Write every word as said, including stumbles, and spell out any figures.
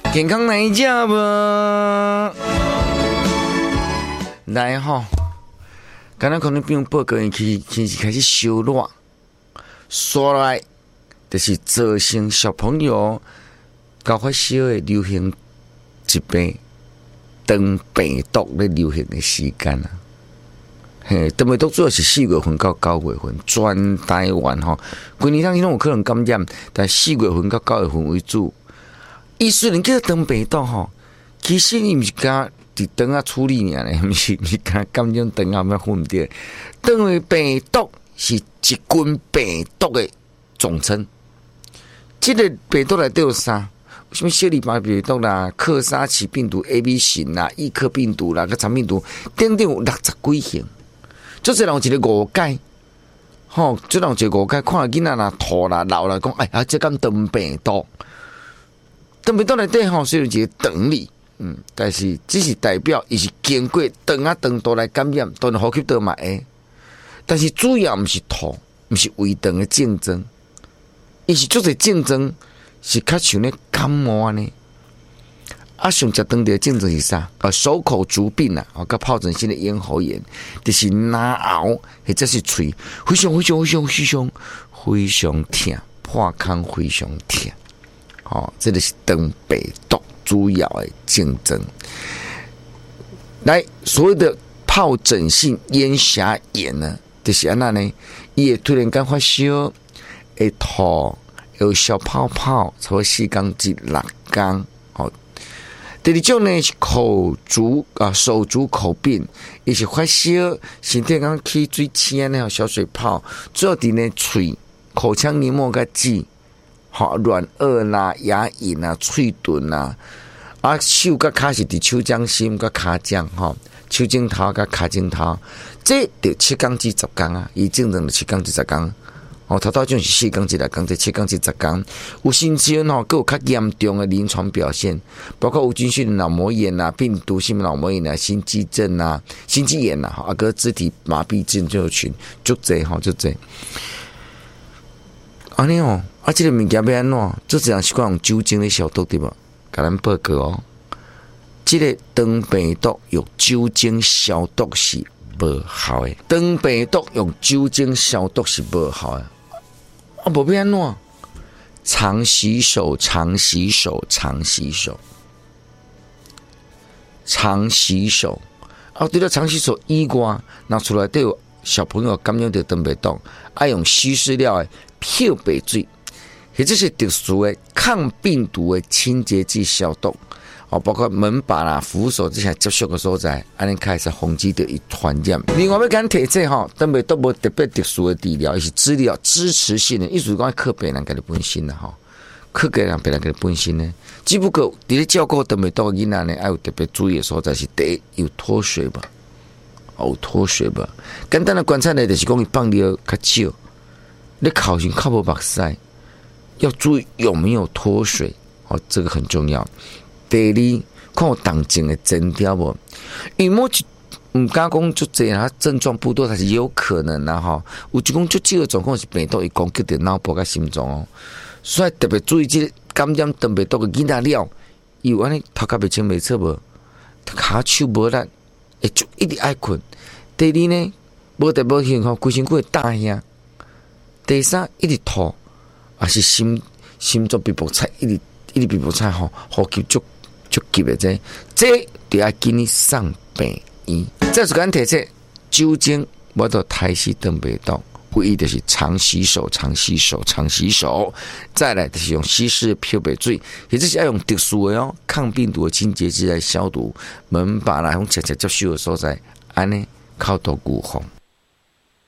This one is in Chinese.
健康哪一家不？来哈，刚刚可能不用报告，去开始开始烧热，刷来就是造成小朋友高发烧的流行疾病，肠病毒的流行的时间啊。嘿，肠病毒主要是四月份到九月份，全台湾吼，规年当中有可能感染，但四月份到九月份为主。伊虽然叫肠病毒吼，其实伊毋是讲伫肠啊处理尔咧，毋是毋是讲感染肠啊咩分对。肠的病毒是一群病毒的总称。这个病毒内底有啥？什么小粒巴病毒啦、克沙奇病毒、A B 型啦、伊克病毒啦、个肠病毒，等等有六十几型。就是人有一个误解，吼，即人有一个误解，看到囡仔啦、吐啦、老啦，讲哎呀，这敢肠病毒。肠病毒内底吼，虽然一个肠里，嗯，但是只是代表伊是经过肠啊肠道来感染，当然呼吸道嘛会，但是主要毋是吐，毋是胃肠的症状，伊是做者症状是较像咧感冒安尼。啊，上食当地的症状是啥？啊，手口足病啊，啊，甲疱疹性的咽喉炎，就是牙熬或者是喙，非常非常非常非常非常痛，破空非常痛。哦，这个是肠病毒主要的症状。来，所谓的疱疹性咽峡炎呢，就是安那呢？伊会突然间发烧，会吐，有小泡泡，差不多四天至六天。哦，第二种呢是口足啊手足口病，伊是发烧，身体刚起水青呢，小水泡，主要伫呢喙、口腔黏膜甲舌。好软腭啦、牙龈啦、喙唇啦，啊手甲骹是伫手掌心甲骹掌吼，手指头甲骹指头，这就七天至十天啊，伊正常就七天至十天。哦，头头种是四天至六天，这七天至十天。有甚至吼，佫有较严重的临床表现，包括无菌性的脑膜炎啦、病毒性脑膜炎啦、心肌症啦、心肌炎啦，啊个肢体麻痹症候群，足侪吼，足侪。安尼哦。啊，这个物件要安怎？做这样习惯用酒精来消毒对吧？甲咱报告哦，这个肠病毒用酒精消毒是无效的。肠病毒用酒精消毒是无效的。啊，无要安怎？常洗手，常洗手，常洗手，常洗手。啊，除了常洗手以外，拿出来都有小朋友感染到肠病毒，爱用稀释了的漂白水。或者是特殊的抗病毒的清洁剂消毒，哦，包括门把啦、扶手这些接触的所在，安尼开始防止到伊传染。另外要讲提这吼，肠病毒无特别特殊的治疗，伊是治疗支持性的，意思讲靠别人家己本身啦吼，靠别人别人家己本身呢。只不过伫咧照顾肠病毒的囡仔呢，要有特别注意的所在是第一有脱水吧，有脱水吧。简单的观察呢，就是讲伊放尿较少，你口型靠无目屎。要注意有没有脱水，哦，这个很重要。第二，看有动静的征兆无，因为某一唔敢讲就这样，症状不多，但是也有可能啦哈。有一讲就这个状况是病毒，伊攻击到脑部甲心脏哦，所以特别注意这个感染肠病毒的囡仔了，有安尼头壳袂清袂楚无，骹手无力，会就一直爱困。第二呢，无特别幸吼，规身躯会大声。第三，一直吐。啊是心心脏皮肤差，一直一直皮肤差吼，呼吸足足急的这，这就要紧你上病院。再次讲提醒，酒精无到台式肠病毒，唯一就是常洗手、常洗手、常洗手。再来就是用稀释漂白水，也就是要用特殊的哦抗病毒的清洁剂来消毒门把啦，用直接接触的所在，安尼靠到预防。